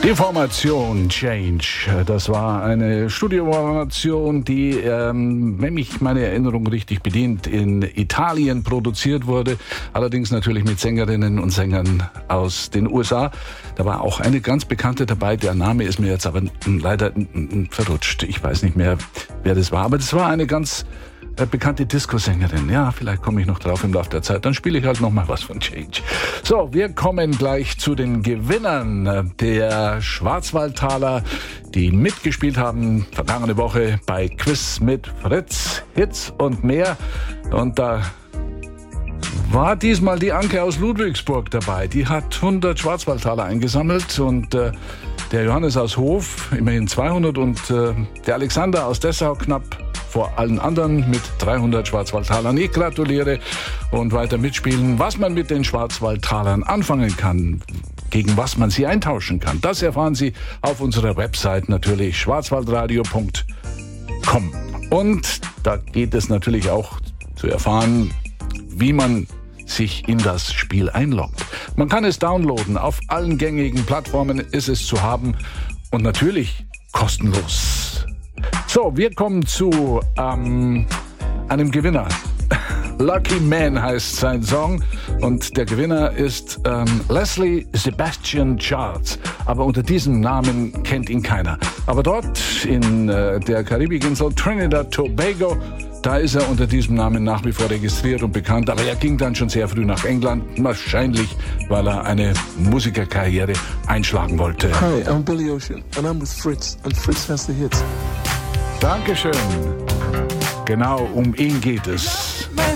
Die Formation Change, das war eine Studioformation, die, wenn mich meine Erinnerung richtig bedient, in Italien produziert wurde. Allerdings natürlich mit Sängerinnen und Sängern aus den USA. Da war auch eine ganz bekannte dabei, der Name ist mir jetzt aber leider verrutscht. Ich weiß nicht mehr, wer das war, aber das war eine ganz bekannte Disco-Sängerin. Ja, vielleicht komme ich noch drauf im Laufe der Zeit. Dann spiele ich halt noch mal was von Change. So, wir kommen gleich zu den Gewinnern der Schwarzwaldtaler, die mitgespielt haben vergangene Woche bei Quiz mit Fritz, Hits und mehr. Und da war diesmal die Anke aus Ludwigsburg dabei. Die hat 100 Schwarzwaldtaler eingesammelt und der Johannes aus Hof immerhin 200 und der Alexander aus Dessau knapp vor allen anderen mit 300 Schwarzwaldtalern. Ich gratuliere und weiter mitspielen. Was man mit den Schwarzwaldtalern anfangen kann, gegen was man sie eintauschen kann, das erfahren Sie auf unserer Website natürlich schwarzwaldradio.com. Und da geht es natürlich auch zu erfahren, wie man sich in das Spiel einloggt. Man kann es downloaden. Auf allen gängigen Plattformen ist es zu haben und natürlich kostenlos. So, wir kommen zu einem Gewinner. Lucky Man heißt sein Song und der Gewinner ist Leslie Sebastian Charles. Aber unter diesem Namen kennt ihn keiner. Aber dort in der Karibikinsel Trinidad Tobago, da ist er unter diesem Namen nach wie vor registriert und bekannt. Aber er ging dann schon sehr früh nach England, wahrscheinlich, weil er eine Musikerkarriere einschlagen wollte. Hi, I'm Billy Ocean and I'm with Fritz and Fritz has the hits. Dankeschön. Genau, um ihn geht es.